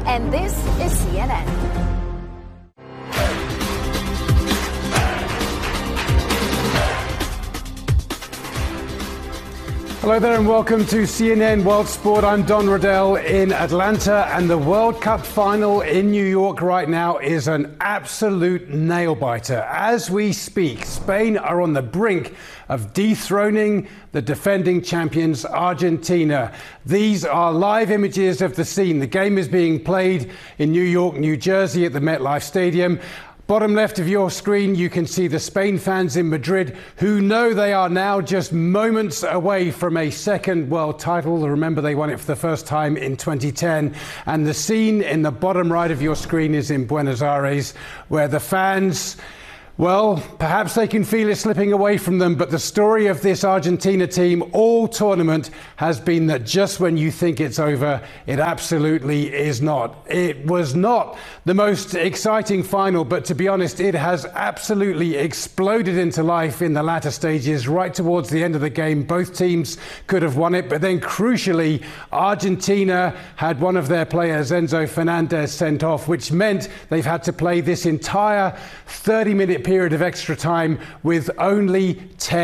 and this is CNN. Hello there and welcome to CNN World Sport. I'm Don Riddell in Atlanta, and the World Cup final in New York right now is an absolute nail-biter. As we speak, Spain are on the brink of dethroning the defending champions Argentina. These are live images of the scene. The game is being played in New York, New Jersey at the MetLife Stadium. Bottom left of your screen, you can see the Spain fans in Madrid who know they are now just moments away from a second world title. Remember, they won it for the first time in 2010. And the scene in the bottom right of your screen is in Buenos Aires, where the fans, well, perhaps they can feel it slipping away from them, but the story of this Argentina team all tournament has been that just when you think it's over, it absolutely is not. It was not the most exciting final, but to be honest, it has absolutely exploded into life in the latter stages. Right towards the end of the game, both teams could have won it, but then crucially, Argentina had one of their players, Enzo Fernandez, sent off, which meant they've had to play this entire 30-minute period of extra time with only 10